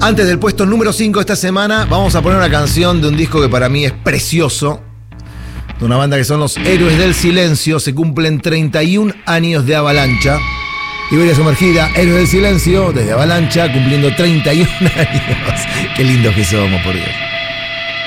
Antes del puesto número 5 esta semana, vamos a poner una canción de un disco que para mí es precioso, de una banda que son los Héroes del Silencio. Se cumplen 31 años de Avalancha. Iberia Sumergida, Héroes del Silencio, desde Avalancha, cumpliendo 31 años. Qué lindos que somos, por Dios.